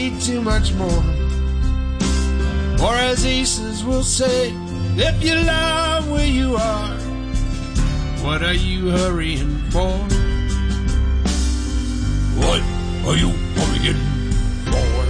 too much more. Or as Aces will say, if you love where you are, what are you hurrying for? What are you hurrying for?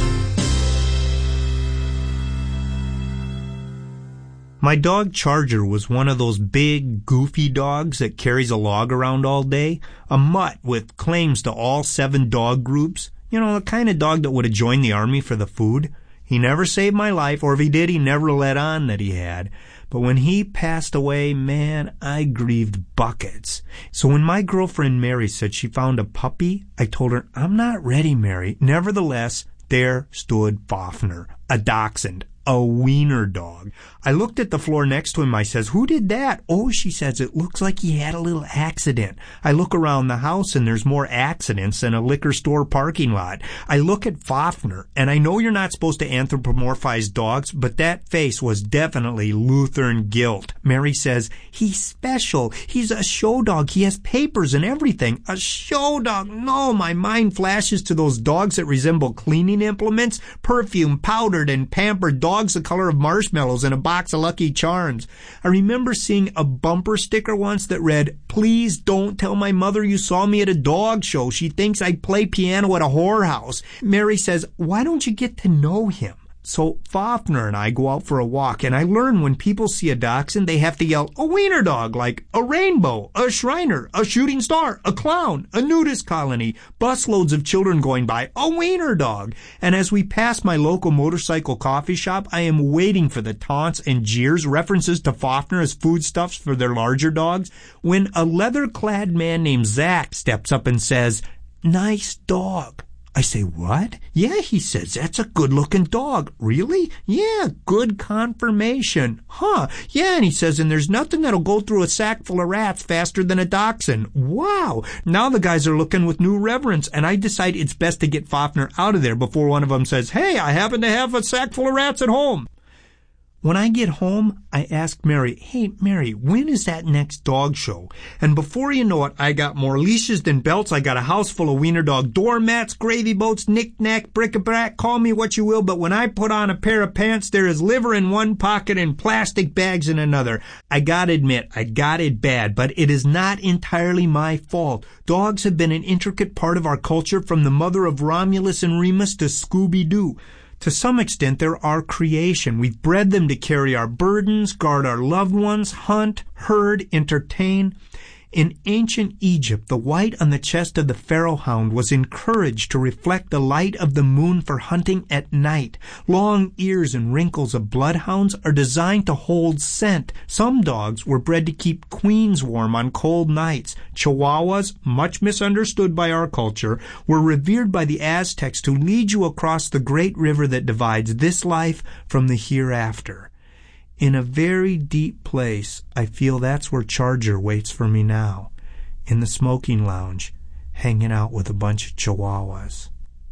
My dog Charger was one of those big, goofy dogs that carries a log around all day, a mutt with claims to all 7 dog groups. You know, the kind of dog that would have joined the army for the food. He never saved my life, or if he did, he never let on that he had. But when he passed away, man, I grieved buckets. So when my girlfriend Mary said she found a puppy, I told her, I'm not ready, Mary. Nevertheless, there stood Fafner, a dachshund, a wiener dog. I looked at the floor next to him. I says, who did that? Oh, she says, it looks like he had a little accident. I look around the house and there's more accidents than a liquor store parking lot. I look at Fafner, and I know you're not supposed to anthropomorphize dogs, but that face was definitely Lutheran guilt. Mary says, he's special. He's a show dog. He has papers and everything. A show dog. No, my mind flashes to those dogs that resemble cleaning implements, perfume, powdered and pampered dogs the color of marshmallows in a box of Lucky Charms. I remember seeing a bumper sticker once that read, please don't tell my mother you saw me at a dog show. She thinks I play piano at a whorehouse. Mary says, why don't you get to know him? So Fafner and I go out for a walk, and I learn when people see a dachshund, they have to yell, a wiener dog, like a rainbow, a Shriner, a shooting star, a clown, a nudist colony, busloads of children going by, a wiener dog. And as we pass my local motorcycle coffee shop, I am waiting for the taunts and jeers, references to Fafner as foodstuffs for their larger dogs, when a leather-clad man named Zach steps up and says, nice dog. I say, what? Yeah, he says, that's a good-looking dog. Really? Yeah, good confirmation. Huh, yeah, and he says, and there's nothing that'll go through a sack full of rats faster than a dachshund. Wow. Now the guys are looking with new reverence, and I decide it's best to get Fafner out of there before one of them says, hey, I happen to have a sack full of rats at home. When I get home, I ask Mary, hey, Mary, when is that next dog show? And before you know it, I got more leashes than belts. I got a house full of wiener dog doormats, gravy boats, knick-knack, bric-a-brac, call me what you will, but when I put on a pair of pants, there is liver in one pocket and plastic bags in another. I gotta admit, I got it bad, but it is not entirely my fault. Dogs have been an intricate part of our culture, from the mother of Romulus and Remus to Scooby-Doo. To some extent, they're our creation. We've bred them to carry our burdens, guard our loved ones, hunt, herd, entertain. In ancient Egypt, the white on the chest of the pharaoh hound was encouraged to reflect the light of the moon for hunting at night. Long ears and wrinkles of bloodhounds are designed to hold scent. Some dogs were bred to keep queens warm on cold nights. Chihuahuas, much misunderstood by our culture, were revered by the Aztecs to lead you across the great river that divides this life from the hereafter. In a very deep place, I feel that's where Charger waits for me now, in the smoking lounge, hanging out with a bunch of chihuahuas.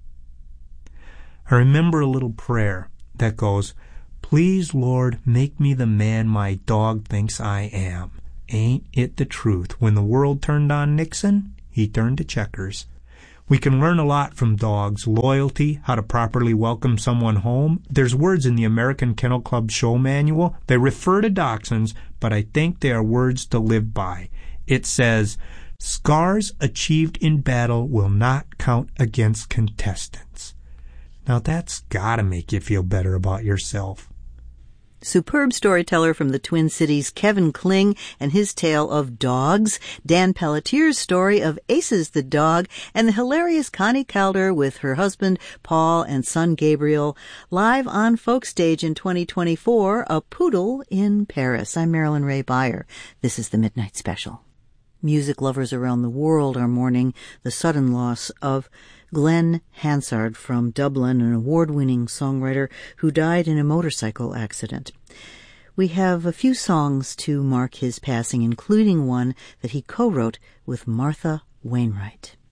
I remember a little prayer that goes, please, Lord, make me the man my dog thinks I am. Ain't it the truth? When the world turned on Nixon, he turned to checkers. We can learn a lot from dogs. Loyalty, how to properly welcome someone home. There's words in the American Kennel Club show manual. They refer to dachshunds, but I think they are words to live by. It says, scars achieved in battle will not count against contestants. Now that's gotta make you feel better about yourself. Superb storyteller from the Twin Cities, Kevin Kling, and his tale of dogs, Dan Pelletier's story of Aces the dog, and the hilarious Connie Calder with her husband Paul and son Gabriel, live on Folk Stage in 2024, A Poodle in Paris. I'm Marilyn Ray Beyer. This is the Midnight Special. Music lovers around the world are mourning the sudden loss of Glenn Hansard from Dublin, an award-winning songwriter who died in a motorcycle accident. We have a few songs to mark his passing, including one that he co-wrote with Martha Wainwright.